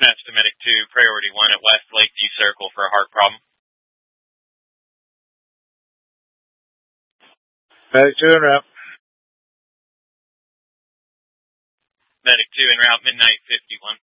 Dispatch to Medic 2, Priority 1 at West Lakeview Circle for a heart problem. Medic 2 en route. Medic 2 en route, midnight 51.